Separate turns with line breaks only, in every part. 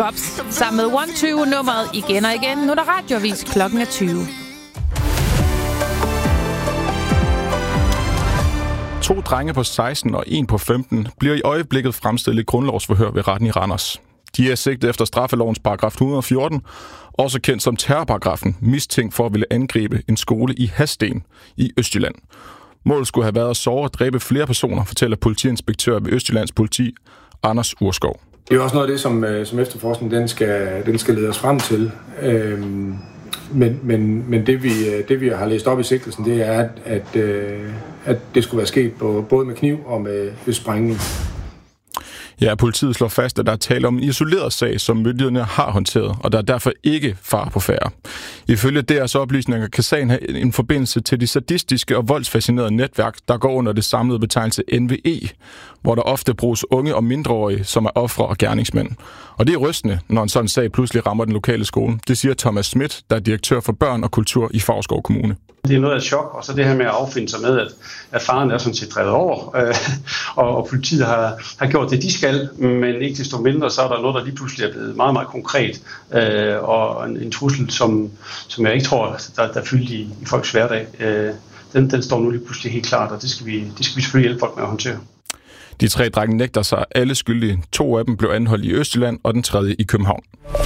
Bobs sammen med 120-nummeret igen og igen. Nu er der radioavis, klokken er 20.
2 drenge på 16 og 1 på 15 bliver i øjeblikket fremstillet i grundlovsforhør ved retten i Randers. De er sigtet efter straffelovens paragraf 114, også kendt som terrorparagrafen, mistænkt for at ville angribe en skole i Hadsten i Østjylland. Målet skulle have været at såre og dræbe flere personer, fortæller politiinspektør ved Østjyllands politi, Anders Urskov.
Det er også noget af det, som efterforskningen den skal lede os frem til. Men det vi har læst op i sigtelsen, det er, at det skulle være sket både med kniv og med sprængning.
Ja, politiet slår fast, at der er tale om en isoleret sag, som myndighederne har håndteret, og der er derfor ikke fare på færde. Ifølge deres oplysninger kan sagen have en forbindelse til de sadistiske og voldsfascinerede netværk, der går under det samlede betegnelse NVE, hvor der ofte bruges unge og mindreårige, som er ofre og gerningsmænd. Og det er rystende, når en sådan sag pludselig rammer den lokale skole. Det siger Thomas Schmidt, der er direktør for børn og kultur i Favrskov Kommune.
Det er noget af et chok, og så det her med at affinde sig med, at faren er sådan set drevet over, og politiet har gjort det, de skal, men ikke desto mindre, så er der noget, der lige pludselig er blevet meget, meget konkret, og en trussel, som jeg ikke tror, der er fyldt i folks hverdag. Den står nu lige pludselig helt klart, og det skal vi selvfølgelig hjælpe folk med at håndtere.
De 3 drenge nægter sig alle skyldige. 2 af dem blev anholdt i Østjylland, og den 3. i København.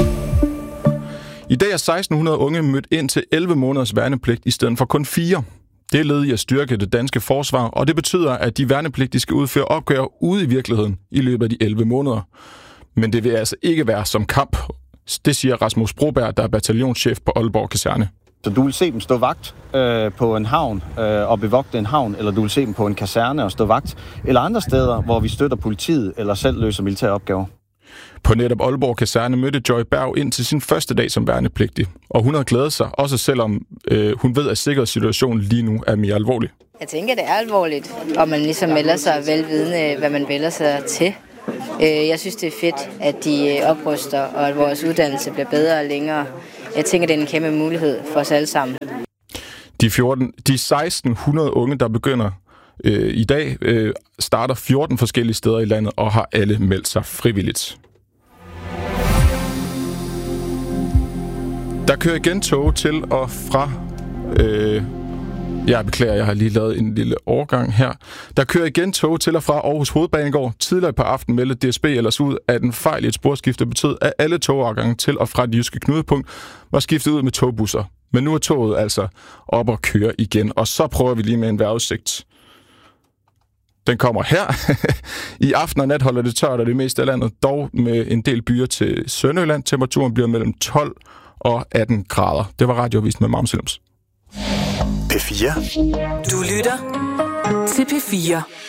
I dag er 1600 unge mødt ind til 11 måneders værnepligt i stedet for kun 4. Det er led i at styrke det danske forsvar, og det betyder, at de værnepligtige skal udføre opgaver ude i virkeligheden i løbet af de 11 måneder. Men det vil altså ikke være som kamp. Det siger Rasmus Broberg, der er bataljonschef på Aalborg Kaserne.
Så du vil se dem stå vagt på en havn og bevogte en havn, eller du vil se dem på en kaserne og stå vagt, eller andre steder, hvor vi støtter politiet eller selv løser militære opgaver.
På netop Aalborg Kaserne mødte Joy Berg ind til sin første dag som værnepligtig, og hun har glædet sig, også selvom hun ved, at sikkerhedssituationen lige nu er mere alvorlig.
Jeg tænker, det er alvorligt, og man ligesom melder sig velvidende, hvad man vælger sig til. Jeg synes, det er fedt, at de opruster, og at vores uddannelse bliver bedre og længere. Jeg tænker, det er en kæmpe mulighed for os alle sammen.
De 1600 unge, der begynder i dag, starter 14 forskellige steder i landet og har alle meldt sig frivilligt. Der kører igen tog til og fra... Jeg beklager, jeg har lige lavet en lille overgang her. Der kører igen tog til og fra Aarhus Hovedbanegård. Tidligere på aftenen meldte DSB ellers ud, at en fejl i et sporskifte betød, at alle togafgange til og fra det jyske knudepunkt var skiftet ud med togbusser. Men nu er toget altså op og kører igen, og så prøver vi lige med en vejrudsigt. Den kommer her. I aften og nat holder det tørt af det meste af landet, dog med en del byer til Sønderjylland. Temperaturen bliver mellem 12 og 18 grader. Det var radioavisen med Mamselems.
P4.
Du lytter til P4.